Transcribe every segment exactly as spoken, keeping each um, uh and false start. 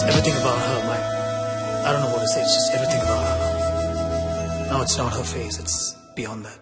everything about her. My, I don't know what to say. It's just everything about her. No, it's not her face. It's beyond that.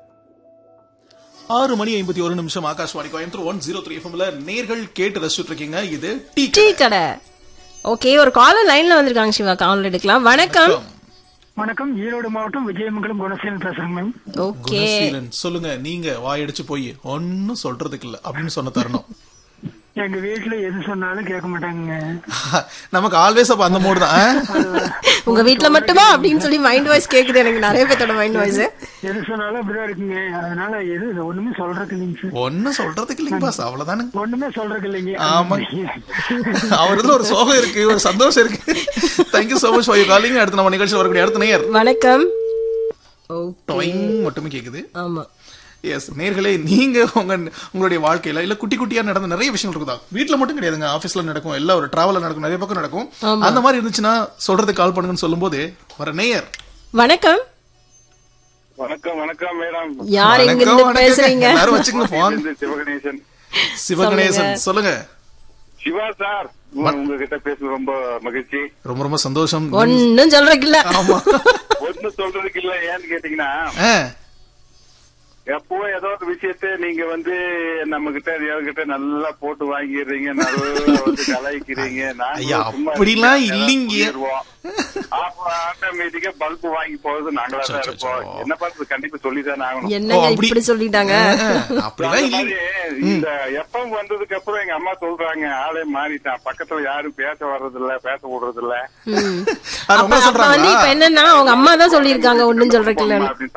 ஆறு மணி ஐம்பத்தி ஒரு நிமிஷம் Akashvani Coimbatore one zero three எஃப்எம்ல நேர்கள் கேட்டு ரசிச்சுட்டு இருக்கீங்க. இது டீ டீ கடை. ஓகே, ஒரு காலர் லைன்ல வந்திருக்காங்க. சிவா, கால் எடுக்கலாம். வணக்கம். வணக்கம், ஈரோடு மாவட்டம் விஜயமங்கலம் குணசீலன் பேசுறேங்க மேம். ஓகே, குணசீலன் சொல்லுங்க. நீங்க வாயடிச்சு போய் ஒன்னும் சொல்றதுக்கு இல்ல அப்படின்னு சொன்ன தரணும். எங்க வீட்டுல எது சொன்னாலும் கேட்க மாட்டாங்க. நமக்கு ஆல்வேஸ் அப்ப அந்த மூடு தான். உங்க வீட்டுல மட்டுமா அப்படின்னு சொல்லி மைண்ட் வாய்ஸ் கேக்குது. எனக்கு நிறைய பேரோட மைண்ட் வாய்ஸ் எது சொன்னாலும் அப்படிதான் இருக்குங்க. அதனால எது ஒண்ணுமே சொல்றதுக்கு இல்லைங்க சார். ஒன்னும் சொல்றதுக்கு இல்லைங்க பாஸ், அவ்வளவுதானே. ஒண்ணுமே சொல்றதுக்கு இல்லைங்க. ஆமா, அவர் இதுல ஒரு சோகம் இருக்கு, ஒரு சந்தோஷம் இருக்கு. Thank you so much for you calling. அடுத்து நம்ம நிகழ்ச்சி வரக்கூடிய அடுத்த நேயர். வணக்கம். டாயிங் மட்டுமே கேக்குது. ஆமா, எஸ் நேர்களே, நீங்க உங்க உங்களுடைய வாழ்க்கையில இல்ல குட்டி குட்டியா நடந்த நிறைய விஷயங்கள் இருக்குதா? வீட்டுல மட்டும் கிடையாதுங்க, ஆபீஸ்ல நடக்கும், எல்லா ஒரு டிராவல்ல நடக்கும், நிறைய பக்கம் நடக்கும். அந்த மாதிரி இருந்துச்சுன்னா சொல்றதுக்கு கால் பண்ணுங்கன்னு சொல்லும் போது வர நேயர். வணக்கம். வணக்கம் வணக்கம் மேடம். யார் இங்க இருந்து பேசுறீங்க? எல்லாரும் வச்சுங்க போன். சிவகணேசன். சிவகணேசன் சொல்லுங்க. சிவா சார், உங்ககிட்ட பேச ரொம்ப மகிழ்ச்சி. ரொம்ப ரொம்ப சந்தோஷம். ஒன்னும் சொல்றதுக்கு இல்ல. ஆமா, ஒன்னும் சொல்றதுக்கு இல்ல. ஏன்னு கேட்டீங்கன்னா, எப்போ ஏதோ ஒரு விஷயத்த நீங்க வந்து நம்ம கிட்ட கிட்ட நல்லா போட்டு வாங்கிடுறீங்க, நல்லா வந்து கலாய்க்கிறீங்க. அப்படிலாம் இல்லீங்க. ஆட்டோமேட்டிக்கா பல்பு வாங்கி போறது நாங்களா தான் இருப்போம். என்ன பண்றது, கண்டிப்பா சொல்லிதான் ஆகணும். என்னங்க இப்படி சொல்லிட்டாங்க? இந்த எப்பம் வந்ததுக்கு அப்புறம் எங்க அம்மா சொல்றாங்க, ஆளே மாறிட்டான், பக்கத்துல யாரும் பேச வர்றது இல்ல, பேச விடுறது இல்ல. இப்ப என்னன்னா அவங்க அம்மா தான் சொல்லிருக்காங்க ஒண்ணும் சொல்றதுக்கு இல்ல.